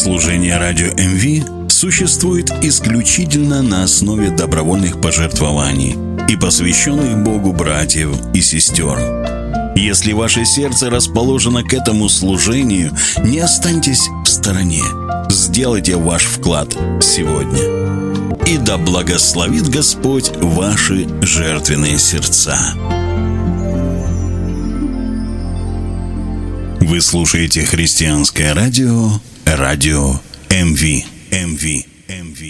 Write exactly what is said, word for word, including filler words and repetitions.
Служение радио эм ви существует исключительно на основе добровольных пожертвований и посвященных Богу братьев и сестер. Если ваше сердце расположено к этому служению, не останьтесь в стороне. Сделайте ваш вклад сегодня. И да благословит Господь ваши жертвенные сердца. Вы слушаете христианское радио, радио эм ви, эм ви, эм ви.